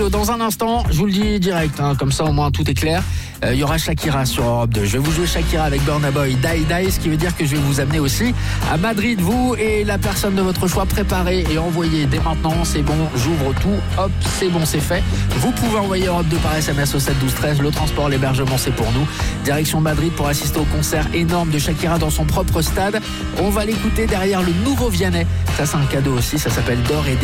Dans un instant, je vous le dis direct, comme ça au moins tout est clair. Il y aura Shakira sur Europe 2. Je vais vous jouer Shakira avec Burna Boy, Die Die, ce qui veut dire que je vais vous amener aussi à Madrid. Vous et la personne de votre choix, préparez et envoyez dès maintenant. C'est bon, j'ouvre tout. Hop, c'est bon, c'est fait. Vous pouvez envoyer Europe 2 par SMS au 7 12 13. Le transport, l'hébergement, c'est pour nous. Direction Madrid pour assister au concert énorme de Shakira dans son propre stade. On va l'écouter derrière le nouveau Vianney. Ça, c'est un cadeau aussi. Ça s'appelle D'or et